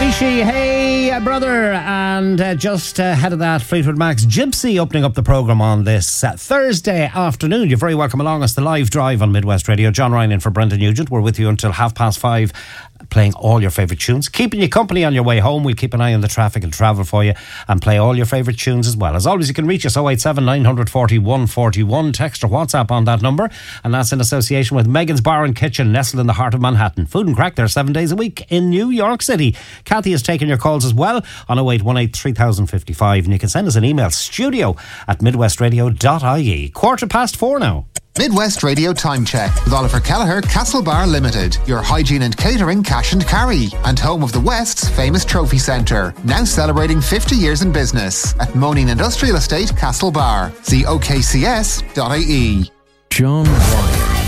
Ishi, hey brother, and just ahead of that, Fleetwood Mac's Gypsy opening up the programme on this Thursday afternoon. You're very welcome along us, the live drive on Midwest Radio. John Ryan in for Brendan Nugent. We're with you until 5:30, playing all your favourite tunes, keeping you company on your way home. We'll keep an eye on the traffic and travel for you and play all your favourite tunes as well. As always, you can reach us 087 940 141, text or WhatsApp on that number, and that's in association with Megan's Bar and Kitchen, nestled in the heart of Manhattan. Food and crack there 7 days a week in New York City. Kathy has taken your calls as well on 0818 3055, and you can send us an email, studio@midwestradio.ie. 4:15 now. Midwest Radio Time Check with Oliver Kelleher, Castlebar Limited, your hygiene and catering cash and carry, and home of the West's famous trophy centre, now celebrating 50 years in business at Moaning Industrial Estate, Castlebar. See okcs.ie. John Ryan.